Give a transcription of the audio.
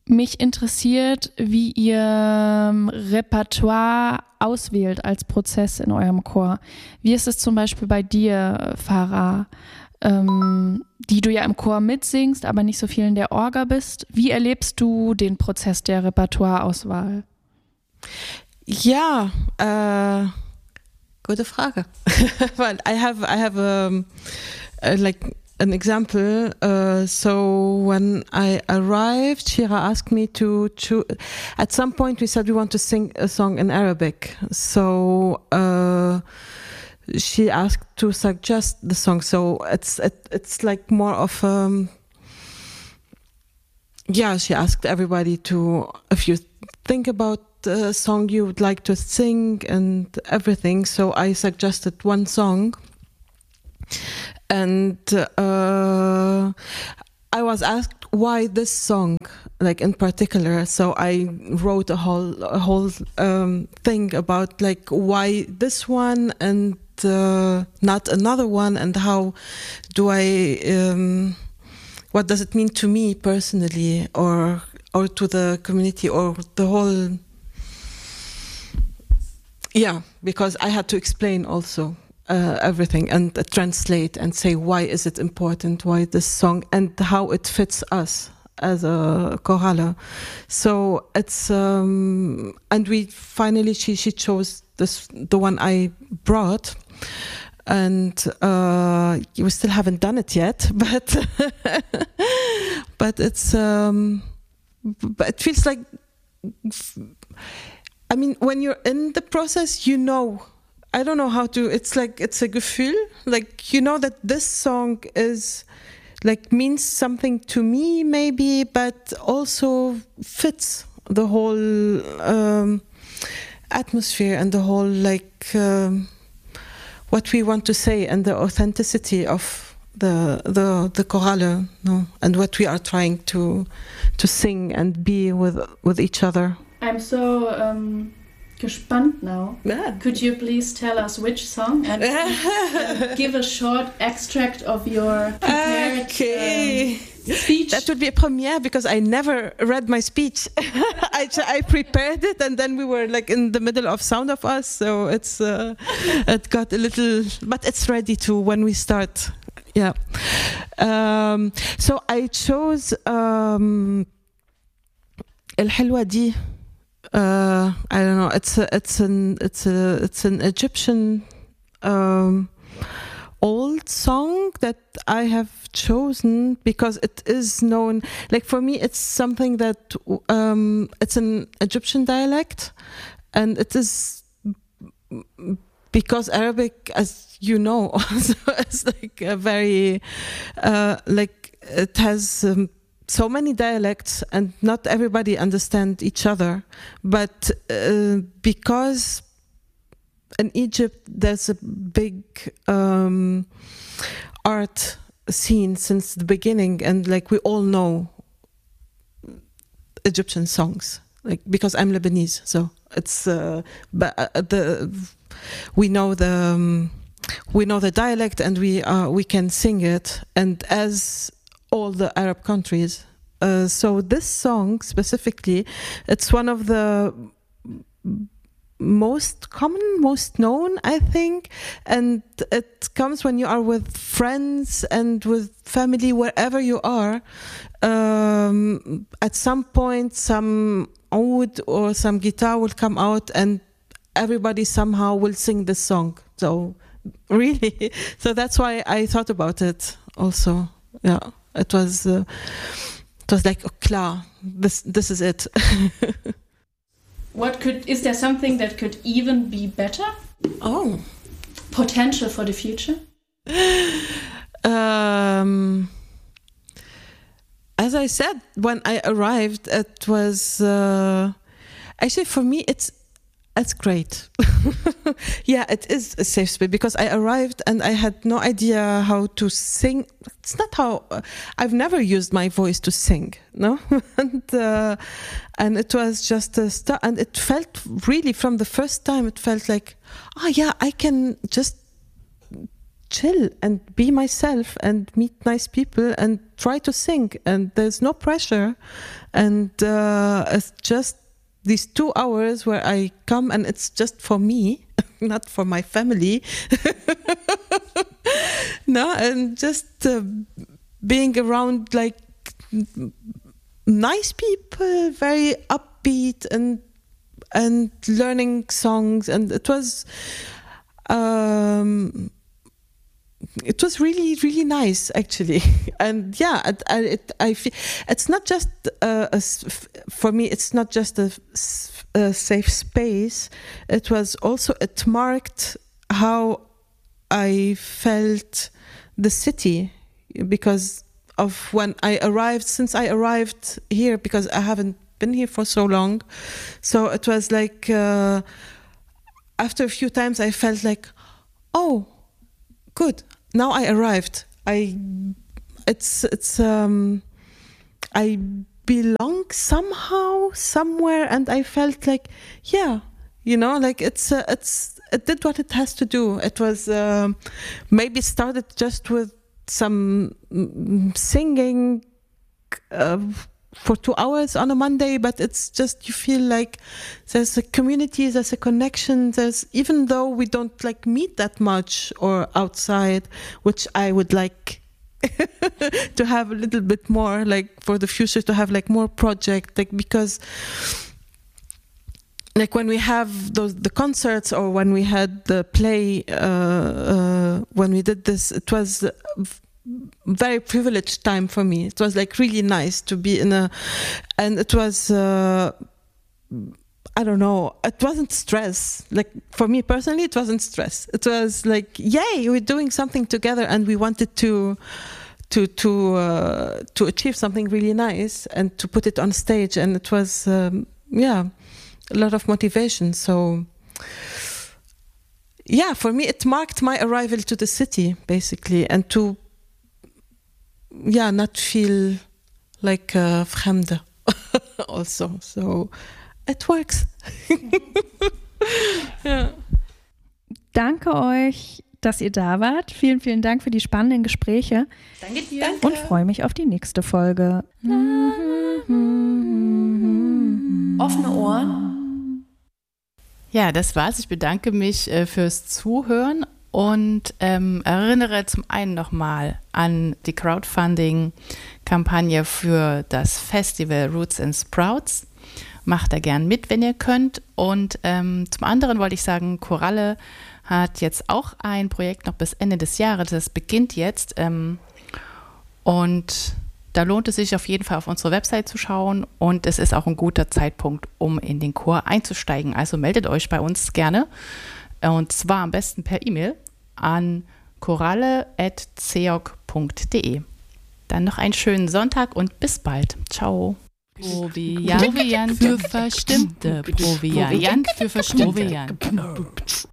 Mich interessiert, wie ihr Repertoire auswählt als Prozess in eurem Chor. Wie ist es zum Beispiel bei dir, Farah, die du ja im Chor mitsingst, aber nicht so viel in der Orga bist? Wie erlebst du den Prozess der Repertoireauswahl? Ja, gute Frage. Well, I have like an example. So when I arrived, Shira asked me to choose. At some point, we said we want to sing a song in Arabic. So she asked to suggest the song. So it's like more of she asked everybody to, if you think about the song you would like to sing and everything. So I suggested one song. And I was asked why this song, like in particular. So I wrote a whole thing about like why this one and not another one, and how do I what does it mean to me personally, or to the community, or the whole. Yeah, because I had to explain also. Everything, and translate and say why is it important, why this song, and how it fits us as a chorale. So it's and we finally she chose the one I brought, and we still haven't done it yet, but it's but it feels like, I mean, when you're in the process, you know. I don't know how to, it's like, it's a gefühl, like, you know that this song is, like, means something to me maybe, but also fits the whole atmosphere and the whole, like, what we want to say, and the authenticity of the chorale, no? And what we are trying to sing and be with each other. I'm so gespannt now. Yeah. Could you please tell us which song, and give a short extract of your prepared speech? That would be a premiere, because I never read my speech. I prepared it, and then we were like in the middle of Sound of Us, so it's it got a little, but it's ready to when we start. Yeah. So I chose El Helwa Di. I don't know. It's an Egyptian old song that I have chosen because it is known. Like for me, it's something that it's an Egyptian dialect, and it is because Arabic, as you know, also is like a very like it has. So many dialects, and not everybody understand each other. But because in Egypt there's a big art scene since the beginning, and like we all know Egyptian songs, like because I'm Lebanese, so it's we know the dialect, and we can sing it, and as all the Arab countries. So this song specifically, it's one of the most common, most known, I think, and it comes when you are with friends and with family, wherever you are. At some point, some oud or some guitar will come out, and everybody somehow will sing this song. So really, so that's why I thought about it also. Yeah. It was like, oh, klar, this is it. Is there something that could even be better? Oh, potential for the future? As I said, when I arrived, it was actually for me it's great. Yeah, it is a safe space, because I arrived and I had no idea how to sing. It's not how I've never used my voice to sing, no. And it was just a start, and it felt really from the first time. It felt like, oh yeah, I can just chill and be myself and meet nice people and try to sing, and there's no pressure, and it's just these 2 hours where I come and it's just for me, not for my family. No, and just being around like nice people, very upbeat, and learning songs, and it was really, really nice, actually. And yeah, I feel it's not just for me. It's not just a safe space. It marked how I felt the city, because of when I arrived. Since I arrived here, because I haven't been here for so long, so it was like after a few times I felt like, oh, good, now I arrived. I belong somehow, somewhere, and I felt like, yeah, like it did what it has to do. It was maybe started just with some singing for 2 hours on a Monday, but it's just, you feel like there's a community, there's a connection, even though we don't like meet that much or outside, which I would like to have a little bit more, like for the future, to have like more project, like, because like when we have the concerts, or when we had the play, when we did this, it was very privileged time for me. It was like really nice to be and it was I don't know, it wasn't stress. Like for me personally, it wasn't stress. It was like, yay, we're doing something together, and we wanted to achieve something really nice and to put it on stage, and it was a lot of motivation. So yeah, for me it marked my arrival to the city, basically, and to not feel like fremde also. So it works. Ja. Danke euch, dass ihr da wart. Vielen, vielen Dank für die spannenden Gespräche. Danke dir. Und freue mich auf die nächste Folge. Offene Ohren. Ja, das war's. Ich bedanke mich fürs Zuhören und erinnere zum einen nochmal an die Crowdfunding-Kampagne für das Festival Roots and Sprouts. Macht da gern mit, wenn ihr könnt. Und zum anderen wollte ich sagen, Koralle hat jetzt auch ein Projekt noch bis Ende des Jahres. Das beginnt jetzt. Und da lohnt es sich auf jeden Fall, auf unsere Website zu schauen. Und es ist auch ein guter Zeitpunkt, um in den Chor einzusteigen. Also meldet euch bei uns gerne. Und zwar am besten per E-Mail an koralle@ceog.de. Dann noch einen schönen Sonntag und bis bald. Ciao. Proviant für Verstimmte. Proviant für Verstimmte.